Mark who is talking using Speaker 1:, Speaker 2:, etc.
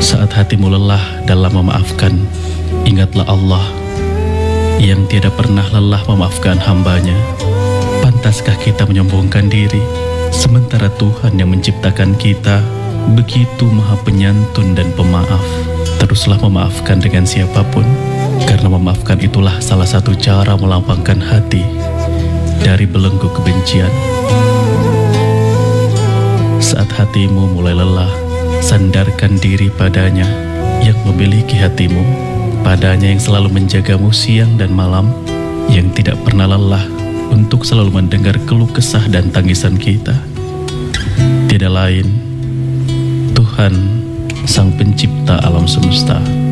Speaker 1: Saat hatimu lelah dalam memaafkan, ingatlah Allah yang tiada pernah lelah memaafkan hambanya. Pantaskah kita menyombongkan diri, sementara Tuhan yang menciptakan kita begitu maha penyantun dan pemaaf? Teruslah memaafkan dengan siapapun, karena memaafkan itulah salah satu cara melapangkan hati dari belenggu kebencian. Saat hatimu mulai lelah, sandarkan diri padanya yang memiliki hatimu, padanya yang selalu menjagamu siang dan malam, yang tidak pernah lelah untuk selalu mendengar keluh kesah dan tangisan kita. Tidak lain, Tuhan, Sang Pencipta alam semesta.